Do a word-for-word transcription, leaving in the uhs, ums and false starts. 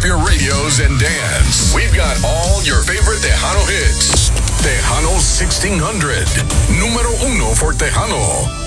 up your radios and dance. We've got all your favorite Tejano hits. Tejano sixteen hundred. Número uno for Tejano.